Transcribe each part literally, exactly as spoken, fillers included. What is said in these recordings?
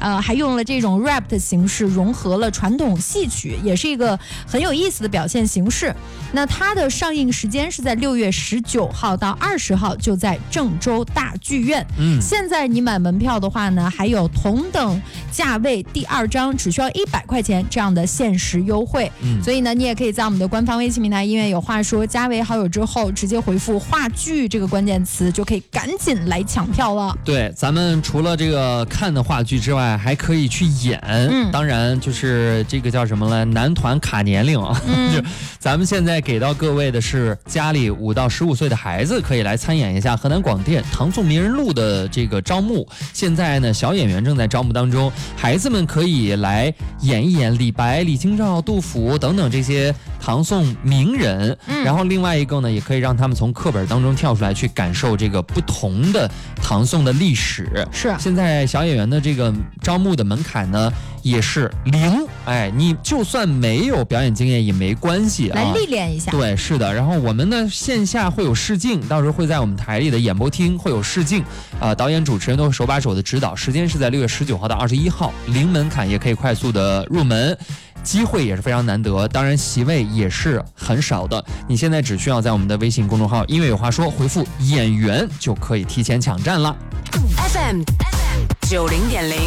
呃，还用了这种 rap 的形式，融合了传统戏曲，也是一个很有意思的表现形式。那它的上映时间是在六月十九号到二十号，就在郑州大剧院。嗯，现在你买门票的话呢，还有同等价位第二张只需要一百块钱这样的限时优惠。嗯，所以呢，你也可以在我们的官方微信平台音乐有话说加为好友之后，直接回复话剧这个关键词，就可以赶紧来抢票了。 对，咱们除了这个看的话剧之外，还可以去演。嗯，当然就是这个叫什么呢？男团卡年龄啊。嗯，就咱们现在给到各位的是家里五到十五岁的孩子可以来参演一下河南广电唐宋名人录的这个招募。现在呢，小演员正在招募当中，孩子们可以来演一演李白、李清照、杜甫等等这些唐宋名人。嗯，然后另外一个呢，也可以让他们从课本当中跳出来，去感受这个不同的唐宋的历史。 是， 现在小演员的这个招募的门槛呢也是零，哎，你就算没有表演经验也没关系啊， 来历练一下。 对，是的。然后我们呢线下会有试镜，到时候会在我们台里的演播厅会有试镜，啊、呃，导演主持人都手把手的指导。时间是在六月十九号到二十一号，零门槛也可以快速的入门。机会也是非常难得，当然席位也是很少的。你现在只需要在我们的微信公众号音乐有话说回复演员就可以提前抢占了。 F M 九零点零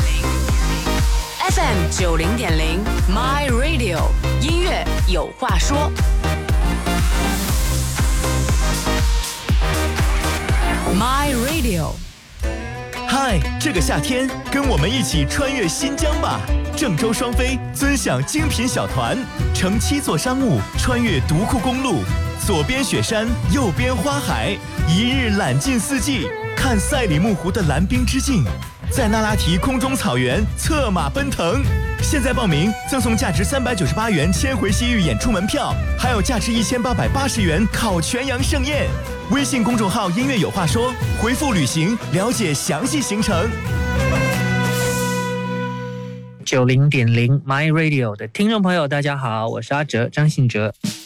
F M 九零点零 My Radio 音乐有话说。My Radio。 嗨，这个夏天跟我们一起穿越新疆吧！郑州双飞尊享精品小团，乘七座商务穿越独库公路，左边雪山，右边花海，一日揽尽四季，看赛里木湖的蓝冰之境，在那拉提空中草原策马奔腾。现在报名赠送价值三百九十八元千回西域演出门票，还有价值一千八百八十元烤全羊盛宴。微信公众号音乐有话说，回复旅行了解详细行程。 九零点零 My Radio 的听众朋友，大家好，我是阿哲，张信哲。